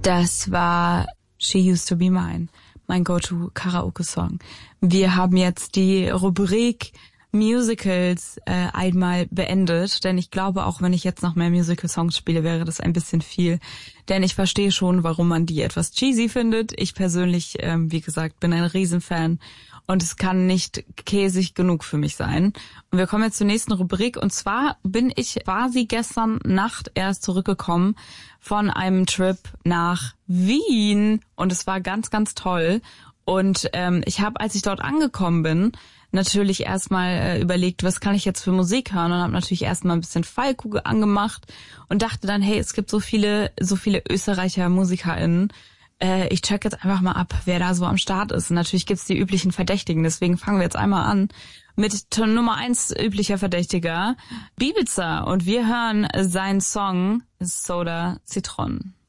Das war She Used to Be Mine, mein Go-To-Karaoke-Song. Wir haben jetzt die Rubrik Musicals einmal beendet, denn ich glaube, auch wenn ich jetzt noch mehr Musical-Songs spiele, wäre das ein bisschen viel. Denn ich verstehe schon, warum man die etwas cheesy findet. Ich persönlich, wie gesagt, bin ein Riesenfan und es kann nicht käsig genug für mich sein. Und wir kommen jetzt zur nächsten Rubrik und zwar bin ich quasi gestern Nacht erst zurückgekommen von einem Trip nach Wien und es war ganz, ganz toll. Und ich habe, als ich dort angekommen bin, natürlich erstmal überlegt, was kann ich jetzt für Musik hören und habe natürlich erstmal ein bisschen Fallkugel angemacht und dachte dann, hey, es gibt so viele Österreicher MusikerInnen. Ich check jetzt einfach mal ab, wer da so am Start ist. Und natürlich gibt's die üblichen Verdächtigen, deswegen fangen wir jetzt einmal an mit Nummer 1 üblicher Verdächtiger, Bibiza. Und wir hören seinen Song Soda Citron.